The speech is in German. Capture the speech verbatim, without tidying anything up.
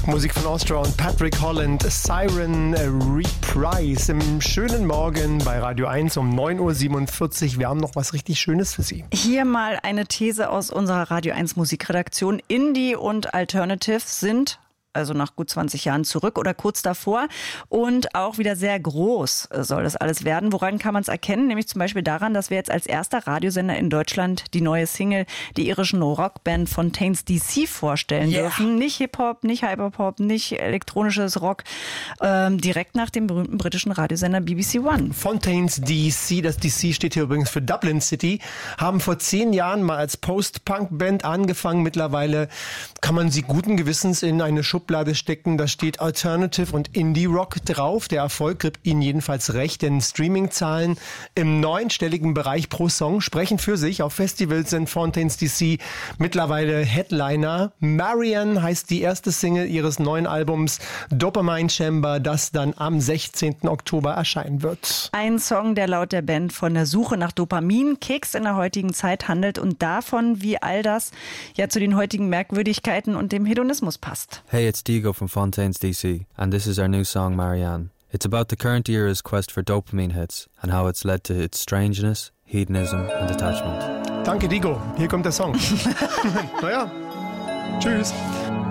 Musik von Austria und Patrick Holland, Siren Reprise im schönen Morgen bei Radio eins um neun Uhr siebenundvierzig. Wir haben noch was richtig Schönes für Sie. Hier mal eine These aus unserer Radio eins Musikredaktion. Indie und Alternative sind also nach gut zwanzig Jahren zurück oder kurz davor und auch wieder sehr groß soll das alles werden. Woran kann man es erkennen? Nämlich zum Beispiel daran, dass wir jetzt als erster Radiosender in Deutschland die neue Single der irischen Rockband Fontaines D C vorstellen yeah. dürfen. Nicht Hip-Hop, nicht Hyperpop, nicht elektronisches Rock, ähm, direkt nach dem berühmten britischen Radiosender B B C One. Fontaines D C, das D C steht hier übrigens für Dublin City, haben vor zehn Jahren mal als Post-Punk-Band angefangen. Mittlerweile kann man sie guten Gewissens in eine Schublade stecken, da steht Alternative und Indie-Rock drauf. Der Erfolg gibt ihnen jedenfalls recht, denn Streaming-Zahlen im neunstelligen Bereich pro Song sprechen für sich. Auf Festivals sind Fontaines D C mittlerweile Headliner. Marianne heißt die erste Single ihres neuen Albums Dopamine Chamber, das dann am sechzehnten Oktober erscheinen wird. Ein Song, der laut der Band von der Suche nach Dopamin, Kicks in der heutigen Zeit handelt und davon, wie all das ja zu den heutigen Merkwürdigkeiten und dem Hedonismus passt. Hey, it's Diego from Fontaines D C, and this is our new song, Marianne. It's about the current era's quest for dopamine hits and how it's led to its strangeness, hedonism and attachment. Danke, Diego. Hier kommt der Song. Naja, tschüss.